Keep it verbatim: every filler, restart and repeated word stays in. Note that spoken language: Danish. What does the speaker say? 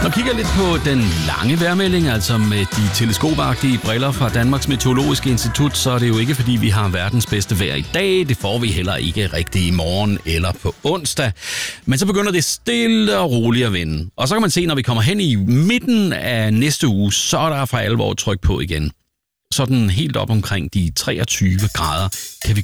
Og kigger lidt på den lange vejrmelding, altså med de teleskopagtige briller fra Danmarks Meteorologiske Institut, så er det jo ikke, fordi vi har verdens bedste vejr i dag. Det får vi heller ikke rigtigt i morgen eller på onsdag. Men så begynder det stille og roligt at vende. Og så kan man se, når vi kommer hen i midten af næste uge, så er der for alvor tryk på igen. Sådan helt op omkring de treogtyve grader kan vi